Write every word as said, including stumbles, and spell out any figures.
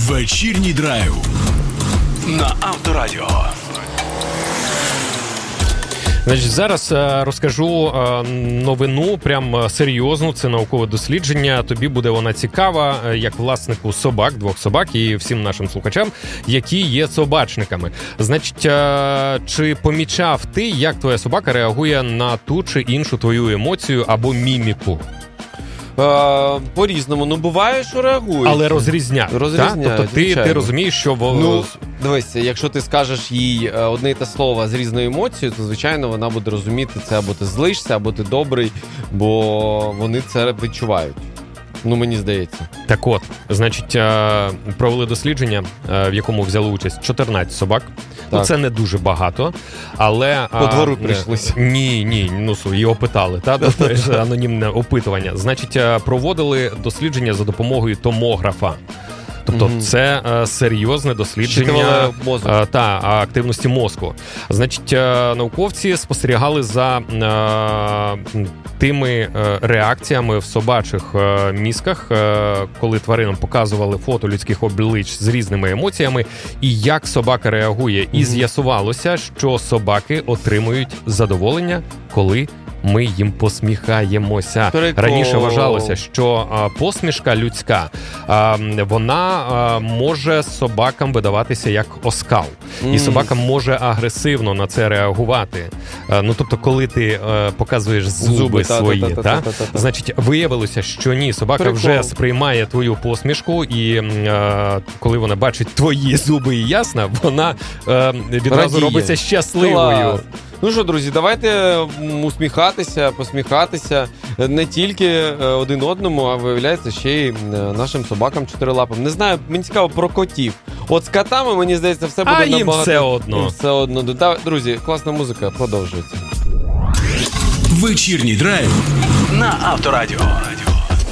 Вечірній драйв на Авторадіо. Значить, зараз е, розкажу е, новину, прям серйозну, це наукове дослідження. Тобі буде вона цікава, е, як власнику собак, двох собак і всім нашим слухачам, які є собачниками. Значить, е, чи помічав ти, як твоя собака реагує на ту чи іншу твою емоцію або міміку? Е, по-різному. Ну, буває, що реагують. Але розрізняють. Розрізняють, Тобто ти, ти розумієш, що... В... Ну, дивися, якщо ти скажеш їй одне й те слово з різною емоцією, то, звичайно, вона буде розуміти це або ти злишся, або ти добрий, бо вони це відчувають. Ну, мені здається. Так от, значить, провели дослідження, в якому взяли участь чотирнадцять собак. Ну, це не дуже багато, але... По двору прийшлися. Ні, ні, ну, і опитали, та? Тобто, анонімне опитування. Значить, проводили дослідження за допомогою томографа. Тобто mm-hmm. це е, серйозне дослідження е, та активності мозку. Значить, е, науковці спостерігали за е, тими е, реакціями в собачих е, мізках, е, коли тваринам показували фото людських облич з різними емоціями, і як собака реагує. Mm-hmm. І з'ясувалося, що собаки отримують задоволення, коли ми їм посміхаємося. Прикол. Раніше вважалося, що а, посмішка людська, а, вона а, може собакам видаватися як оскал. Mm. І собака може агресивно на це реагувати. А, ну, тобто, коли ти а, показуєш зуби, зуби свої, та, та, та, та, та, та. Значить, виявилося, що ні, собака Прикол. вже сприймає твою посмішку, і а, коли вона бачить твої зуби і ясна, вона а, відразу Радіє. робиться щасливою. Клас. Ну що, друзі, давайте усміхатися, посміхатися не тільки один одному, а виявляється ще й нашим собакам чотирилапим. Не знаю, мені цікаво про котів. От з котами, мені здається, все буде а набагато... їм все одно. Їм все одно. Друзі, класна музика, продовжується. Вечірній драйв на Авторадіо.